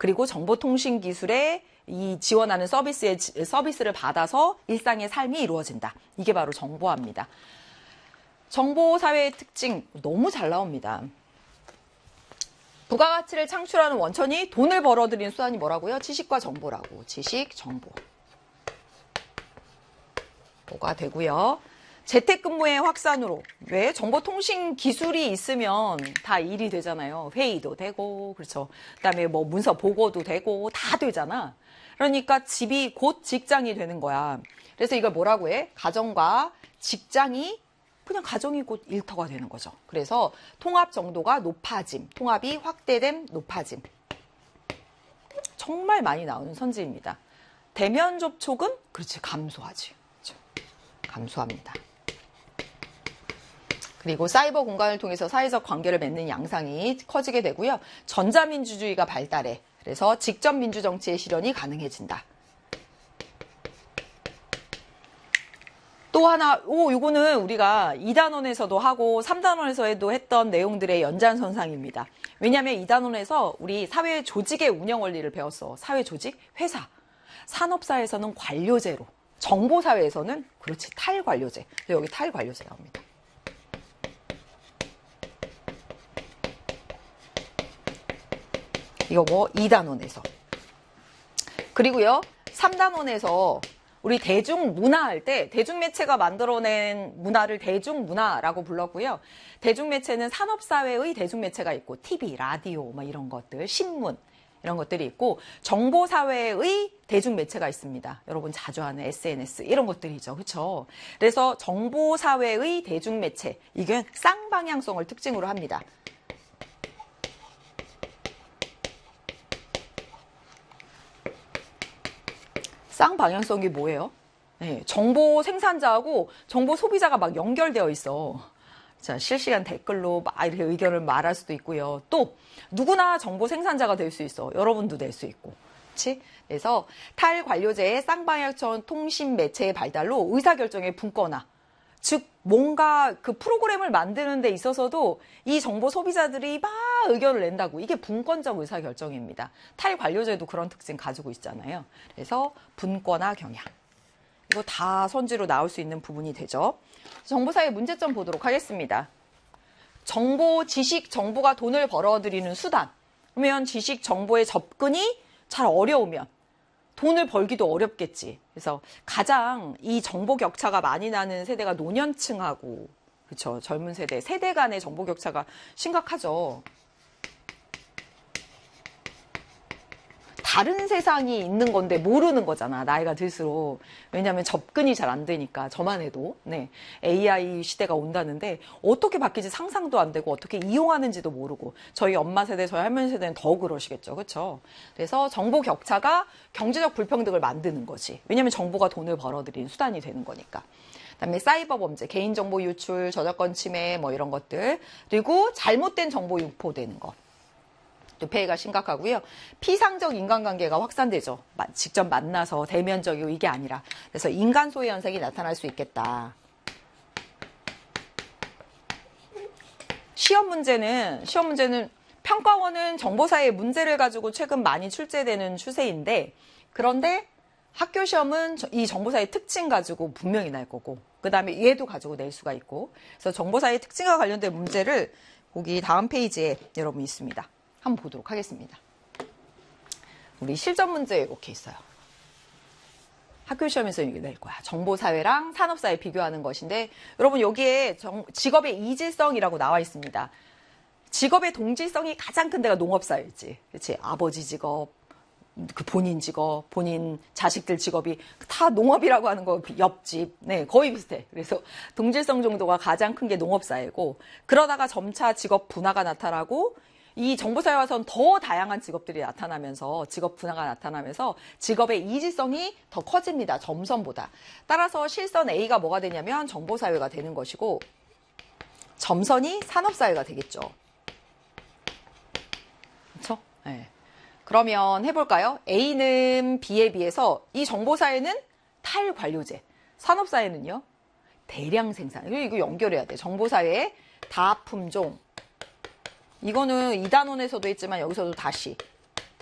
그리고 정보통신기술에 이 지원하는 서비스를 받아서 일상의 삶이 이루어진다. 이게 바로 정보화입니다. 정보사회의 특징 너무 잘 나옵니다. 부가가치를 창출하는 원천이 돈을 벌어들이는 수단이 뭐라고요? 지식과 정보라고. 지식, 정보. 뭐가 되고요. 재택근무의 확산으로. 왜? 정보통신 기술이 있으면 다 일이 되잖아요. 회의도 되고, 그렇죠. 그다음에 뭐 문서 보고도 되고, 다 되잖아. 그러니까 집이 곧 직장이 되는 거야. 그래서 이걸 뭐라고 해? 가정과 직장이 그냥 가정이 곧 일터가 되는 거죠. 그래서 통합 정도가 높아짐, 통합이 확대됨, 높아짐. 정말 많이 나오는 선지입니다. 대면 접촉은 그렇지 감소하지. 그렇죠? 감소합니다. 그리고 사이버 공간을 통해서 사회적 관계를 맺는 양상이 커지게 되고요. 전자민주주의가 발달해. 그래서 직접 민주정치의 실현이 가능해진다. 또 하나, 요거는 우리가 2단원에서도 하고 3단원에서도 했던 내용들의 연장선상입니다. 왜냐하면 2단원에서 우리 사회 조직의 운영 원리를 배웠어. 사회 조직, 회사. 산업사에서는 관료제로. 정보사회에서는 그렇지 탈관료제. 여기 탈관료제 나옵니다. 이거 뭐 2단원에서. 그리고요. 3단원에서 우리 대중문화 할 때 대중매체가 만들어낸 문화를 대중문화라고 불렀고요. 대중매체는 산업사회의 대중매체가 있고 TV, 라디오 뭐 이런 것들, 신문 이런 것들이 있고 정보사회의 대중매체가 있습니다. 여러분 자주 하는 SNS 이런 것들이죠. 그렇죠? 그래서 정보사회의 대중매체 이게 쌍방향성을 특징으로 합니다. 쌍방향성이 뭐예요? 네, 정보 생산자하고 정보 소비자가 막 연결되어 있어. 자, 실시간 댓글로 막 이렇게 의견을 말할 수도 있고요. 또 누구나 정보 생산자가 될 수 있어. 여러분도 될 수 있고. 그렇지? 그래서 탈관료제의 쌍방향성 통신 매체의 발달로 의사결정의 분권화. 즉 뭔가 그 프로그램을 만드는 데 있어서도 이 정보 소비자들이 막 의견을 낸다고. 이게 분권적 의사결정입니다. 탈관료제도 그런 특징 가지고 있잖아요. 그래서 분권화 경향. 이거 다 선지로 나올 수 있는 부분이 되죠. 정보사회 문제점 보도록 하겠습니다. 정보, 지식, 정보가 돈을 벌어들이는 수단. 그러면 지식, 정보의 접근이 잘 어려우면 돈을 벌기도 어렵겠지. 그래서 가장 이 정보 격차가 많이 나는 세대가 노년층하고, 그렇죠. 젊은 세대 간의 정보 격차가 심각하죠. 다른 세상이 있는 건데 모르는 거잖아. 나이가 들수록. 왜냐하면 접근이 잘 안 되니까. 저만 해도. 네. AI 시대가 온다는데 어떻게 바뀌지 상상도 안 되고 어떻게 이용하는지도 모르고. 저희 엄마 세대, 저희 할머니 세대는 더 그러시겠죠. 그렇죠? 그래서 정보 격차가 경제적 불평등을 만드는 거지. 왜냐하면 정보가 돈을 벌어들이는 수단이 되는 거니까. 그다음에 사이버 범죄, 개인정보 유출, 저작권 침해 뭐 이런 것들. 그리고 잘못된 정보 유포되는 거. 폐해가 심각하고요. 피상적 인간관계가 확산되죠. 직접 만나서 대면적이고 이게 아니라. 그래서 인간 소외 현상이 나타날 수 있겠다. 시험 문제는 평가원은 정보사회의 문제를 가지고 최근 많이 출제되는 추세인데 그런데 학교 시험은 이 정보사회의 특징 가지고 분명히 날 거고 그 다음에 얘도 가지고 낼 수가 있고 그래서 정보사회의 특징과 관련된 문제를 거기 다음 페이지에 여러분 있습니다. 한번 보도록 하겠습니다. 우리 실전 문제 이렇게 있어요. 학교 시험에서 이게 낼 거야. 정보사회랑 산업사회 비교하는 것인데 여러분 여기에 직업의 이질성이라고 나와 있습니다. 직업의 동질성이 가장 큰 데가 농업사회지. 그렇지? 아버지 직업, 그 본인 직업, 본인 자식들 직업이 다 농업이라고 하는 거 옆집. 네, 거의 비슷해. 그래서 동질성 정도가 가장 큰 게 농업사회고 그러다가 점차 직업 분화가 나타나고 이 정보사회 와서는 더 다양한 직업들이 나타나면서 직업 분화가 나타나면서 직업의 이질성이 더 커집니다. 점선보다. 따라서 실선 A가 뭐가 되냐면 정보사회가 되는 것이고 점선이 산업사회가 되겠죠. 그렇죠? 네. 그러면 해볼까요? A는 B에 비해서 이 정보사회는 탈관료제, 산업사회는요 대량 생산. 이거 연결해야 돼. 정보사회의 다품종. 이거는 2단원에서도 했지만 여기서도 다시